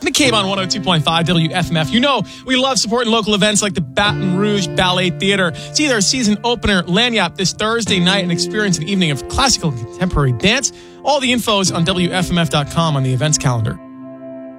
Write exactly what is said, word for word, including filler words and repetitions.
the Cape on one oh two point five W F M F. You know, we love supporting local events like the Baton Rouge Ballet Theater. See their season opener, Lanyap, this Thursday night and experience an evening of classical and contemporary dance. All the info is on W F M F dot com on the events calendar.